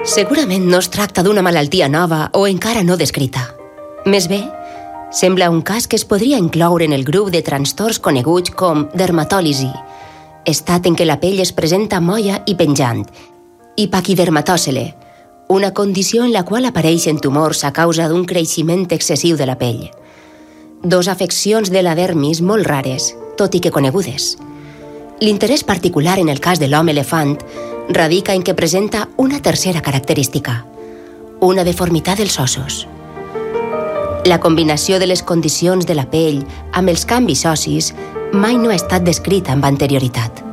Segurament no es tracta d'una malaltia nova o encara no descrita. Més bé, sembla un cas que es podria incloure en el grup de trastorns coneguts com dermatòlisi, estat en què la pell es presenta molla i penjant, i paquidermatòcele, una condició en la qual apareixen tumors a causa d'un creixement excessiu de la pell. Dos afeccions de la dermis molt rares, tot i que conegudes. L'interès particular en el cas de l'home elefant radica en que presenta una tercera característica, una deformitat dels ossos. La combinació de les condicions de la pell amb els canvis ossis mai no ha estat descrita amb anterioritat.